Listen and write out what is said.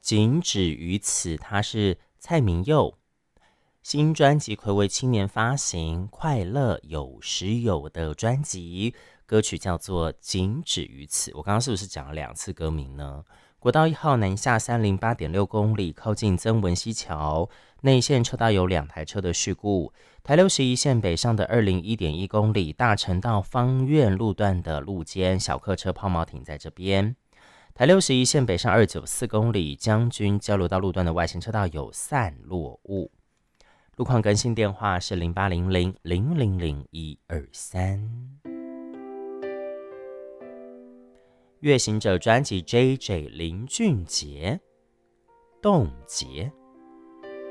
仅止于此，他是蔡明佑。新专辑睽违7年发行，快乐有时有的专辑，歌曲叫做《仅止于此》。我刚刚是不是讲了2次歌名呢？国道1号南下308.6公里，靠近曾文溪桥，内线车道有2台车的事故。台61线北上的201.1公里，大城道芳苑路段的路肩，小客车抛锚停在这边。台61线北上294公里，将军交流道路段的外线车道有散落物。路况更新电话是0800000123。月行者专辑 JJ 林俊杰冻结。